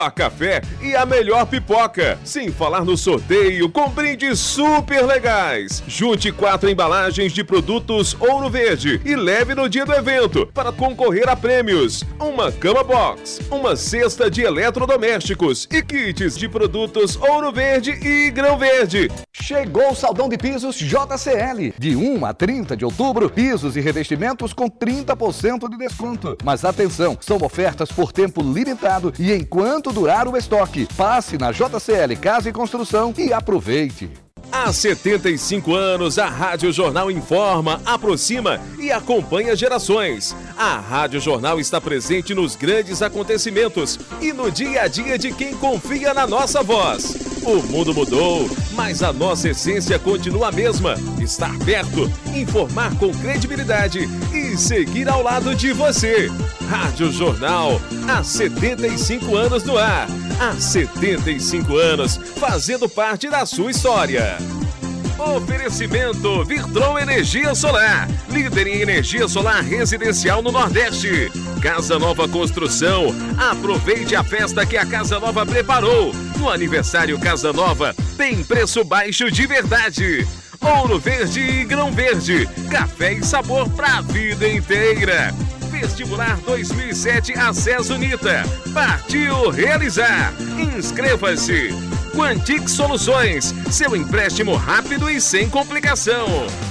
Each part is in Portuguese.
A café e a melhor pipoca, sem falar no sorteio com brindes super legais. Junte 4 embalagens de produtos Ouro Verde e leve no dia do evento para concorrer a prêmios. Uma cama box, uma cesta de eletrodomésticos e kits de produtos Ouro Verde e Grão Verde. Chegou o Saldão de Pisos JCL. De 1 a 30 de outubro, pisos e revestimentos com 30% de desconto. Mas atenção, são ofertas por tempo limitado e enquanto durar o estoque. Passe na JCL Casa e Construção e aproveite. Há 75 anos, a Rádio Jornal informa, aproxima e acompanha gerações. A Rádio Jornal está presente nos grandes acontecimentos e no dia a dia de quem confia na nossa voz. O mundo mudou, mas a nossa essência continua a mesma. Estar perto, informar com credibilidade e seguir ao lado de você. Rádio Jornal, há 75 anos no ar. Há 75 anos, fazendo parte da sua história. Oferecimento Virtron Energia Solar, líder em energia solar residencial no Nordeste. Casa Nova Construção, aproveite a festa que a Casa Nova preparou. No aniversário Casa Nova, tem preço baixo de verdade. Ouro Verde e Grão Verde, café e sabor pra vida inteira. Vestibular 2007 Acesso Unita. Partiu realizar. Inscreva-se. Quantic Soluções, seu empréstimo rápido e sem complicação.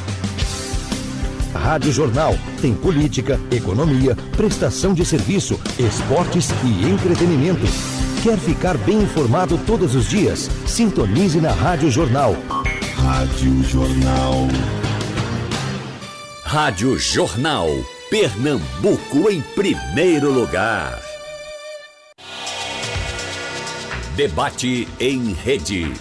Rádio Jornal tem política, economia, prestação de serviço, esportes e entretenimento. Quer ficar bem informado todos os dias? Sintonize na Rádio Jornal. Rádio Jornal. Rádio Jornal. Pernambuco em primeiro lugar. Debate em rede.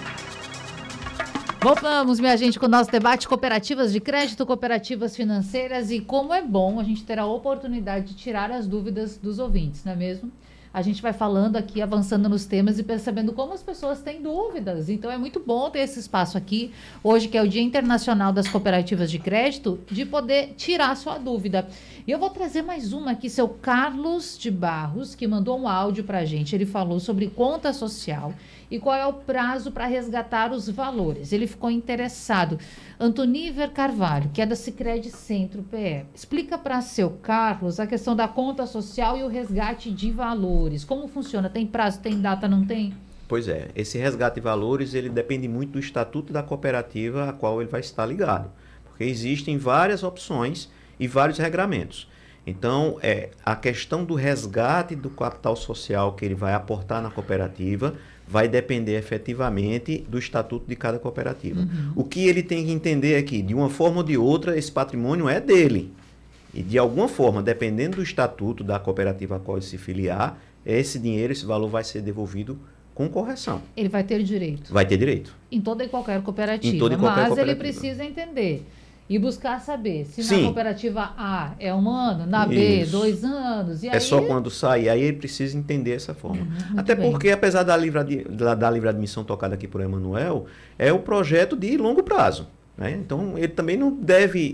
Voltamos, minha gente, com o nosso debate cooperativas de crédito, cooperativas financeiras e como é bom a gente ter a oportunidade de tirar as dúvidas dos ouvintes, não é mesmo? A gente vai falando aqui, avançando nos temas e percebendo como as pessoas têm dúvidas. Então, é muito bom ter esse espaço aqui, hoje que é o Dia Internacional das Cooperativas de Crédito, de poder tirar a sua dúvida. E eu vou trazer mais uma aqui, seu Carlos de Barros, que mandou um áudio para a gente. Ele falou sobre conta social e qual é o prazo para resgatar os valores. Ele ficou interessado. Antoniver Carvalho, que é da Sicredi Centro PE. Explica para seu Carlos a questão da conta social e o resgate de valores. Como funciona? Tem prazo, tem data, não tem? Pois é, esse resgate de valores, ele depende muito do estatuto da cooperativa a qual ele vai estar ligado. Porque existem várias opções e vários regramentos. Então, a questão do resgate do capital social que ele vai aportar na cooperativa vai depender efetivamente do estatuto de cada cooperativa. Uhum. O que ele tem que entender é que, de uma forma ou de outra, esse patrimônio é dele. E, de alguma forma, dependendo do estatuto da cooperativa a qual ele se filiar, esse dinheiro, esse valor vai ser devolvido com correção. Ele vai ter direito? Vai ter direito. Em toda e qualquer cooperativa. Em toda e qualquer cooperativa. Ele precisa entender e buscar saber se Sim. na cooperativa A é 1 ano, na B, 2 anos. E é aí... só quando sair, aí ele precisa entender essa forma. Até bem. porque, apesar da livre admissão tocada aqui por Emanuel, é o projeto de longo prazo. Né? Então, ele também não deve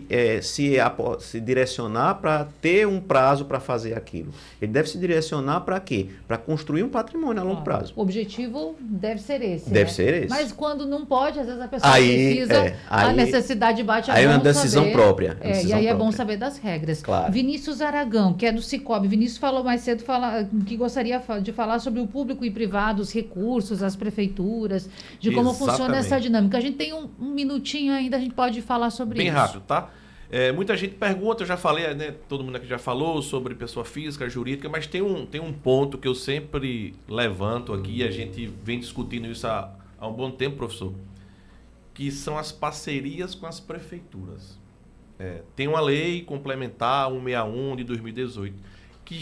se direcionar para ter um prazo para fazer aquilo. Ele deve se direcionar para quê? Para construir um patrimônio a longo prazo. O objetivo deve ser esse. Deve ser esse. Mas quando não pode, às vezes a pessoa precisa, a necessidade bate a Aí é uma decisão própria. E aí é bom saber das regras. Claro. Vinícius Aragão, que é do Cicobi. Vinícius falou mais cedo que gostaria de falar sobre o público e privado, os recursos, as prefeituras, de como funciona essa dinâmica. A gente tem um minutinho ainda. A gente pode falar sobre bem isso. Bem rápido, tá? Muita gente pergunta, eu já falei, né, todo mundo aqui já falou sobre pessoa física, jurídica, mas tem um ponto que eu sempre levanto aqui, e a gente vem discutindo isso há um bom tempo, professor, que são as parcerias com as prefeituras. Tem uma lei complementar, 161 de 2018, que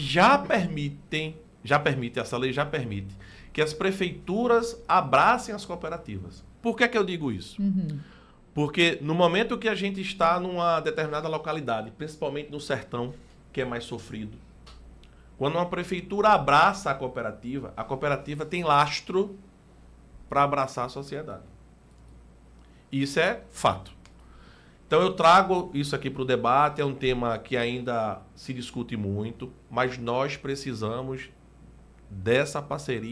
essa lei já permite que as prefeituras abracem as cooperativas. Por que eu digo isso? Porque no momento que a gente está numa determinada localidade, principalmente no sertão, que é mais sofrido, quando uma prefeitura abraça a cooperativa tem lastro para abraçar a sociedade. Isso é fato. Então eu trago isso aqui para o debate, é um tema que ainda se discute muito, mas nós precisamos dessa parceria